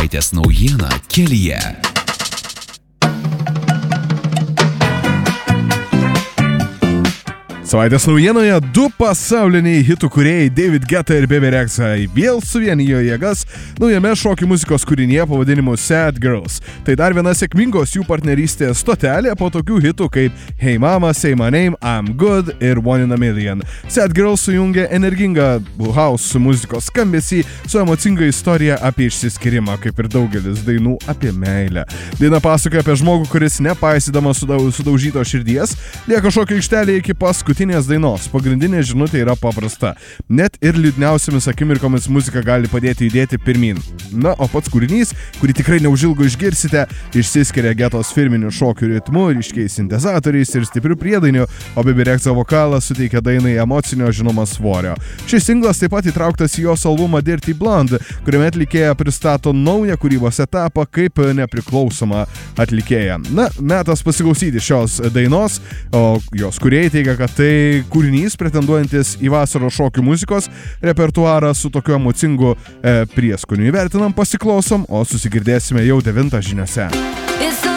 Savaitės naujiena kelyje. Savaitės naujienoje du pasauliniai hitų kūrėjai David Guetta ir Bebe Rexha vėl suvienijo jėgas naujame šokių muzikos kūrinyje pavadinimu Sad Girls. Tai dar viena sėkmingos jų partnerystės stotelė po tokių hitų kaip Hey Mama, Say My Name, I'm Good ir One in a Million. Sad Girls sujungia energingą house muzikos skambesį su emocinga istorija apie išsiskyrimą, kaip ir daugelis dainų apie meilę. Daina pasakoja apie žmogų, kuris nepaisydamas sudaužyto širdies lieka šokio aikštelėje iki paskutinės dainos. Pagrindinė žinutė yra paprasta. Net ir liūdniausiamis akimirkomis muzika gali padėti judėti pirmin. Na, o pats kūrinys, kurį tikrai neužilgo išgirsite, išsiskiria Guettos firminiu šokių ritmu, ryškiais sintezatoriais ir stipriu priedainiu, o Bebe Rexha vokalas suteikia dainai emocinio žinoma svorio. Šis singlas taip pat įtrauktas į jos albumą Dirty Blonde, kuriame atlikėja pristato naują kūrybos etapą kaip nepriklausoma atlikėja. Na, metas pasiklausyti šios dainos, o jos kūrėjai teigia, kad tai kūrinys pretenduojantis į vasaros šokių muzikos repertuarą su tokiu emocingu prieskoniu. Įvertinam, pasiklausom, o susigirdėsime jau 9 žiniose.